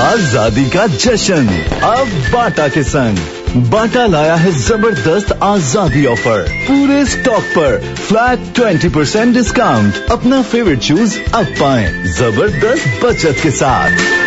आजादी का जश्न अब बाटा के संग। बाटा लाया है जबरदस्त आजादी ऑफर। पूरे स्टॉक पर फ्लैट 20% डिस्काउंट। अपना फेवरेट शूज अब पाएं जबरदस्त बचत के साथ।